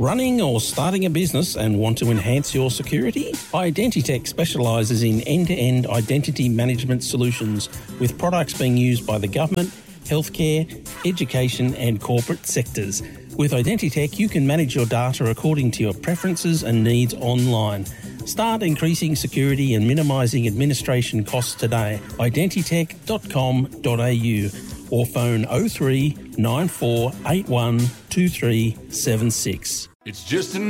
Running or starting a business and want to enhance your security? Identitech specialises in end-to-end identity management solutions with products being used by the government, healthcare, education and corporate sectors. With Identitech, you can manage your data according to your preferences and needs online. Start increasing security and minimising administration costs today. Identitech.com.au or phone 03 9481 2376. It's just another